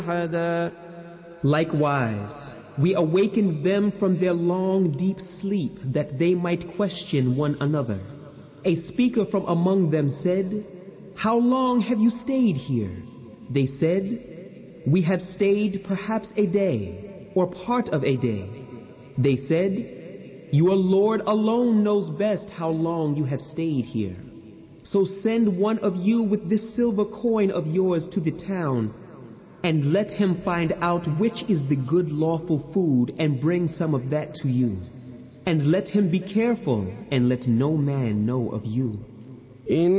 أحدا. Likewise, we awakened them from their long, deep sleep that they might question one another. A speaker from among them said, "How long have you stayed here?" They said, "We have stayed perhaps a day, or part of a day." They said, "Your Lord alone knows best how long you have stayed here. So send one of you with this silver coin of yours to the town, and let him find out which is the good lawful food and bring some of that to you. And let him be careful and let no man know of you."